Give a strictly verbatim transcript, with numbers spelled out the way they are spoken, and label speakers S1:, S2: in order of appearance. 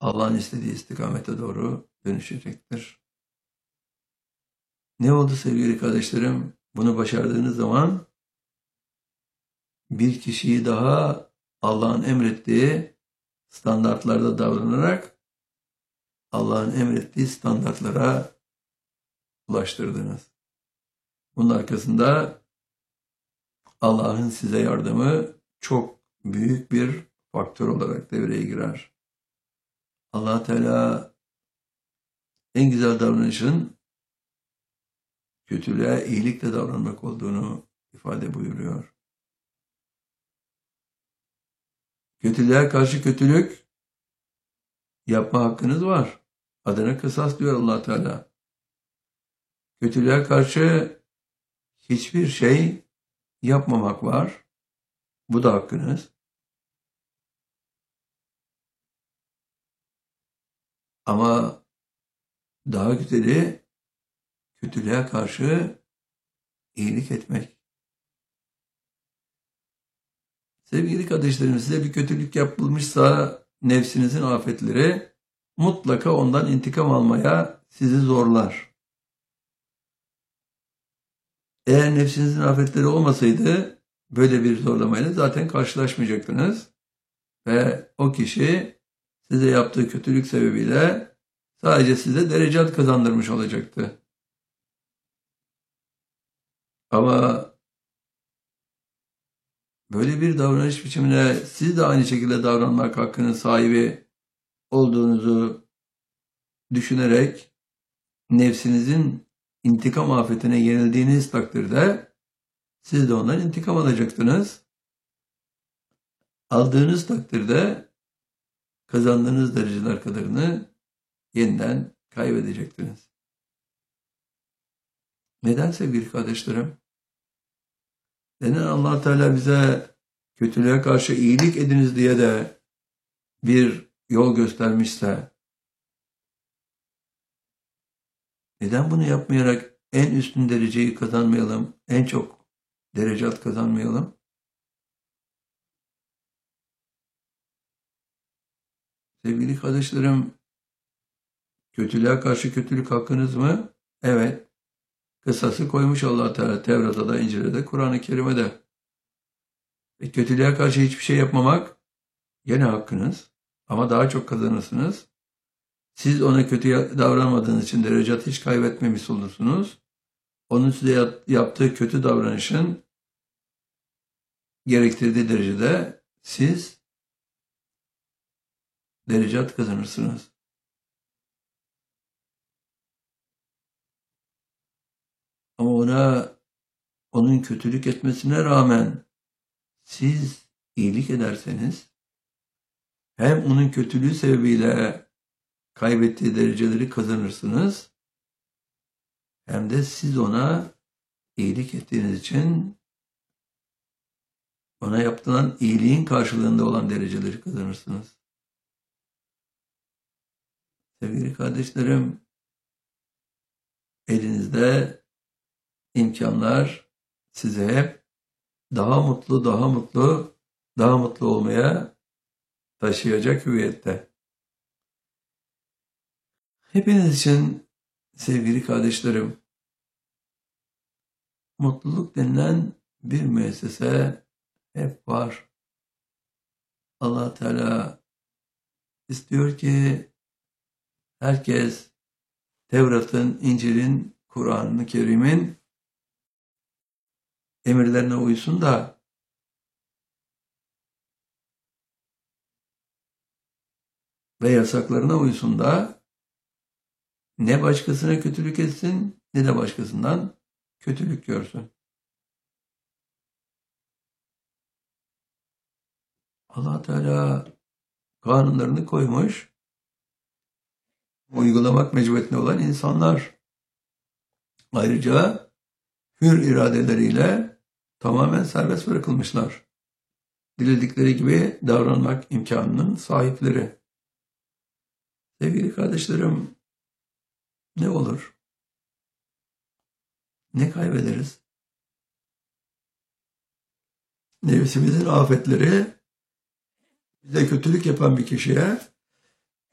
S1: Allah'ın istediği istikamete doğru dönüşecektir. Ne oldu sevgili kardeşlerim? Bunu başardığınız zaman bir kişiyi daha Allah'ın emrettiği standartlarda davranarak Allah'ın emrettiği standartlara ulaştırdınız. Bunun arkasında Allah'ın size yardımı çok büyük bir faktör olarak devreye girer. Allah Teala en güzel davranışın kötülüğe iyilikle davranmak olduğunu ifade buyuruyor. Kötülüğe karşı kötülük yapma hakkınız var. Adına kısas diyor Allah Teala. Kötülüğe karşı hiçbir şey yapmamak var. Bu da hakkınız. Ama daha güzeli kötülüğe karşı iyilik etmek. Sevgili kardeşlerim, size bir kötülük yapılmışsa nefsinizin afetleri mutlaka ondan intikam almaya sizi zorlar. Eğer nefsinizin afetleri olmasaydı böyle bir zorlamayla zaten karşılaşmayacaktınız. Ve o kişi size yaptığı kötülük sebebiyle sadece size derecat kazandırmış olacaktı. Ama böyle bir davranış biçimine siz de aynı şekilde davranmak hakkının sahibi olduğunuzu düşünerek nefsinizin intikam afetine yenildiğiniz takdirde siz de ondan intikam alacaktınız. Aldığınız takdirde kazandığınız dereceler kadarını yeniden kaybedecektiniz. Neden sevgili kardeşlerim? Neden Allah Teala bize kötülüğe karşı iyilik ediniz diye de bir yol göstermişse, neden bunu yapmayarak en üstün dereceyi kazanmayalım, en çok derecat kazanmayalım? Sevgili kardeşlerim, kötülüğe karşı kötülük hakkınız mı? Evet. Kısası koymuş Allah Teala Tevrat'ta da, İncil'de de, Kur'an-ı Kerim'de. Ve kötülüğe karşı hiçbir şey yapmamak gene hakkınız. Ama daha çok kazanırsınız. Siz ona kötü davranmadığınız için derecat hiç kaybetmemiş olursunuz. Onun size yaptığı kötü davranışın gerektirdiği derecede siz derecat kazanırsınız. Ama ona, onun kötülük etmesine rağmen siz iyilik ederseniz, hem onun kötülüğü sebebiyle kaybettiği dereceleri kazanırsınız, hem de siz ona iyilik ettiğiniz için ona yapılan iyiliğin karşılığında olan dereceleri kazanırsınız. Sevgili kardeşlerim, elinizde imkanlar size hep daha mutlu, daha mutlu, daha mutlu olmaya taşıyacak hüviyette. Hepiniz için sevgili kardeşlerim, mutluluk denilen bir müessese hep var. Allah Teala istiyor ki herkes Tevrat'ın, İncil'in, Kur'an-ı Kerim'in emirlerine uysun da ve yasaklarına uysun da ne başkasına kötülük etsin ne de başkasından kötülük görsün. Allah Teala kanunlarını koymuş, uygulamak mecburiyetinde olan insanlar. Ayrıca hür iradeleriyle tamamen serbest bırakılmışlar. Diledikleri gibi davranmak imkanının sahipleri. Sevgili kardeşlerim, ne olur? Ne kaybederiz? Nefsimizin afetleri bize kötülük yapan bir kişiye